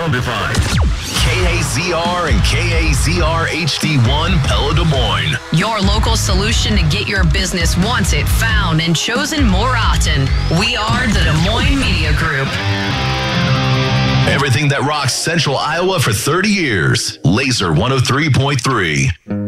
notified. KAZR and KAZR HD1 Pella Des Moines. Your local solution to get your business wanted, found, and chosen more often. We are the Des Moines Media Group. Everything that rocks Central Iowa for 30 years. Laser 103.3.